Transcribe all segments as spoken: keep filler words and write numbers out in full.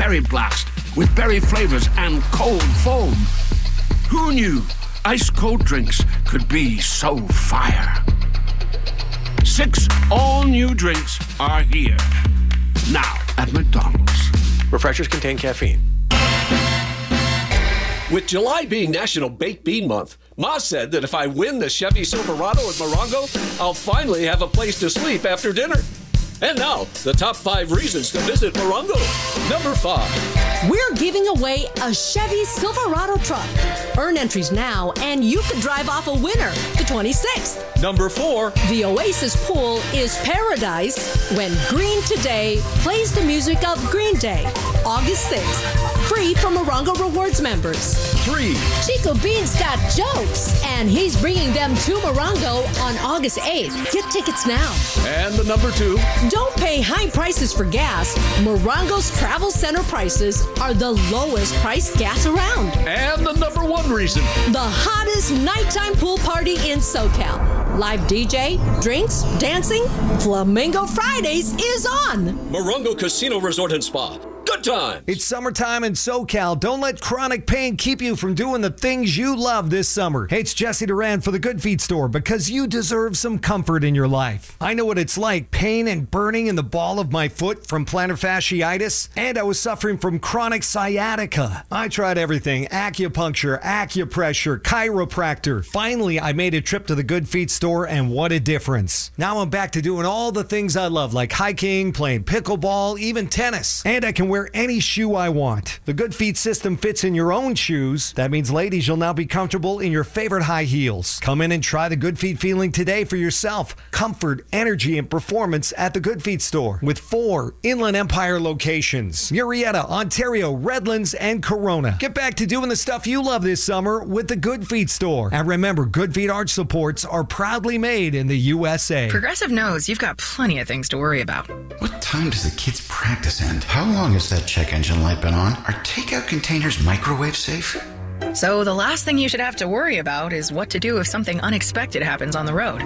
Berry Blast with berry flavors and cold foam. Who knew ice-cold drinks could be so fire? Six all-new drinks are here. Now at McDonald's. Refreshers contain caffeine. With July being National Baked Bean Month, Ma said that if I win the Chevy Silverado at Morongo, I'll finally have a place to sleep after dinner. And now, the top five reasons to visit Morongo. Number five. We're giving away a Chevy Silverado truck. Earn entries now, and you could drive off a winner the twenty-sixth. Number four. The Oasis Pool is paradise when Green Today plays the music of Green Day, August sixth. Free for Morongo Rewards members. Three. Chico Bean's got jokes, and he's bringing them to Morongo on August eighth. Get tickets now. And the number two. Don't pay high prices for gas. Morongo's Travel Center prices are the lowest priced gas around. And the number one reason. The hottest nighttime pool party in SoCal. Live D J, drinks, dancing, Flamingo Fridays is on. Morongo Casino Resort and Spa. Good time. It's summertime in SoCal. Don't let chronic pain keep you from doing the things you love this summer. Hey, it's Jesse Duran for the Good Feet Store, because you deserve some comfort in your life. I know what it's like, pain and burning in the ball of my foot from plantar fasciitis, and I was suffering from chronic sciatica. I tried everything: acupuncture, acupressure, chiropractor. Finally, I made a trip to the Good Feet Store, and what a difference. Now I'm back to doing all the things I love, like hiking, playing pickleball, even tennis. And I can wear any shoe I want. The Good Feet system fits in your own shoes. That means, ladies, you'll now be comfortable in your favorite high heels. Come in and try the Good Feet feeling today for yourself. Comfort, energy, and performance at the Good Feet Store with four Inland Empire locations: Murrieta, Ontario, Redlands, and Corona. Get back to doing the stuff you love this summer with the Good Feet Store. And remember, Good Feet arch supports are proudly made in the U S A. Progressive knows you've got plenty of things to worry about. What time does the kids' practice end? How long is that check engine light been on? Are takeout containers microwave safe? So the last thing you should have to worry about is what to do if something unexpected happens on the road.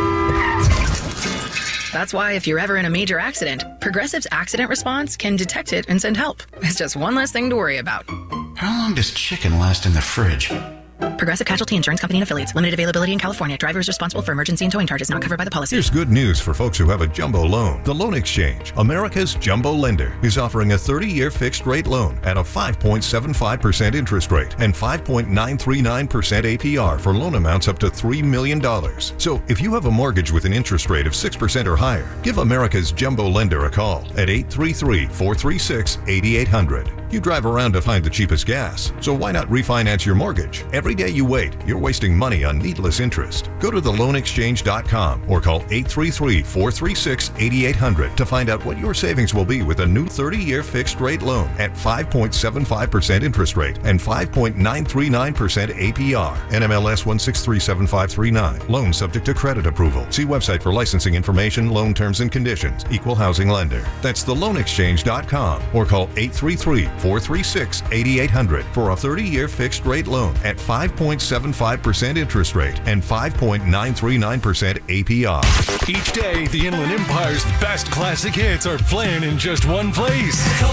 That's why if you're ever in a major accident, Progressive's accident response can detect it and send help. It's just one less thing to worry about. How long does chicken last in the fridge? Progressive Casualty Insurance Company and Affiliates. Limited availability in California. Driver is responsible for emergency and towing charges not covered by the policy. Here's good news for folks who have a jumbo loan. The Loan Exchange, America's jumbo lender, is offering a thirty-year fixed-rate loan at a five point seven five percent interest rate and five point nine three nine percent A P R for loan amounts up to three million dollars. So if you have a mortgage with an interest rate of six percent or higher, give America's jumbo lender a call at eight three three, four three six, eight eight zero zero. You drive around to find the cheapest gas, so why not refinance your mortgage? Every day you wait, you're wasting money on needless interest. Go to the loan exchange dot com or call eight three three, four three six, eight eight zero zero to find out what your savings will be with a new thirty-year fixed-rate loan at five point seven five percent interest rate and five point nine three nine percent A P R. N M L S one six three seven five three nine. Loan subject to credit approval. See website for licensing information, loan terms and conditions. Equal housing lender. That's the loan exchange dot com or call eight three three, four three six, eight eight zero zero for a thirty-year fixed-rate loan at five point seven five percent interest rate and five point nine three nine percent A P R. Each day, the Inland Empire's best classic hits are playing in just one place.